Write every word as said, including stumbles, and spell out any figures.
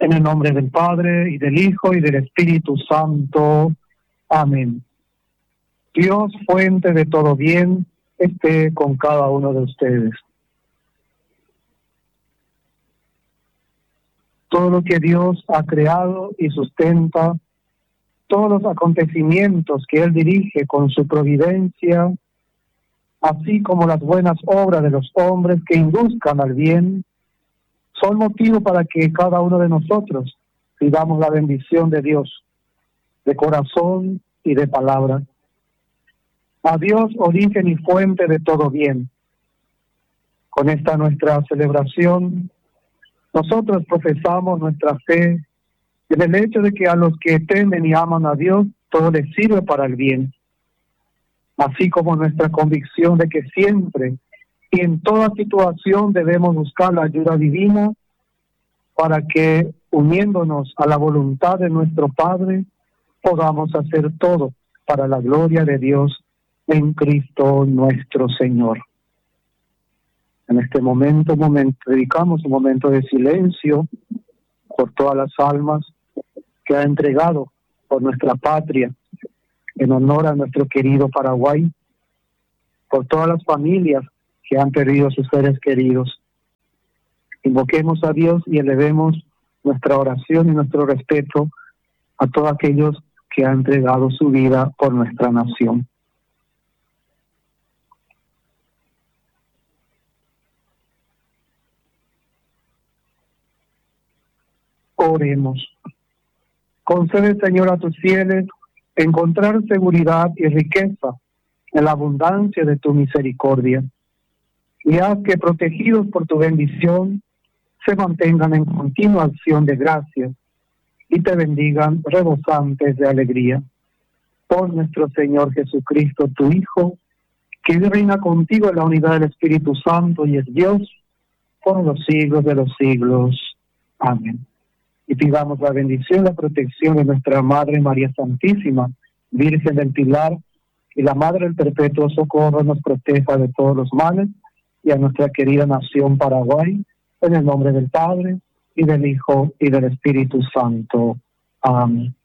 En el nombre del Padre, y del Hijo, y del Espíritu Santo. Amén. Dios, fuente de todo bien, esté con cada uno de ustedes. Todo lo que Dios ha creado y sustenta, todos los acontecimientos que Él dirige con su providencia, así como las buenas obras de los hombres que induzcan al bien, son motivo para que cada uno de nosotros pidamos la bendición de Dios, de corazón y de palabra. A Dios, origen y fuente de todo bien. Con esta nuestra celebración, nosotros profesamos nuestra fe en el hecho de que a los que temen y aman a Dios, todo les sirve para el bien. Así como nuestra convicción de que siempre y en toda situación debemos buscar la ayuda divina para que, uniéndonos a la voluntad de nuestro Padre, podamos hacer todo para la gloria de Dios en Cristo nuestro Señor. En este momento, momento dedicamos un momento de silencio por todas las almas que ha entregado por nuestra patria, en honor a nuestro querido Paraguay, por todas las familias que han perdido a sus seres queridos. Invoquemos a Dios y elevemos nuestra oración y nuestro respeto a todos aquellos que han entregado su vida por nuestra nación. Oremos. Concede, Señor, a tus fieles encontrar seguridad y riqueza en la abundancia de tu misericordia, y haz que, protegidos por tu bendición, se mantengan en continua acción de gracias y te bendigan rebosantes de alegría. Por nuestro Señor Jesucristo, tu Hijo, que reina contigo en la unidad del Espíritu Santo y es Dios por los siglos de los siglos. Amén. Y pidamos la bendición y la protección de nuestra Madre María Santísima, Virgen del Pilar, y la Madre del Perpetuo Socorro nos proteja de todos los males, y a nuestra querida nación Paraguay, en el nombre del Padre, y del Hijo, y del Espíritu Santo. Amén.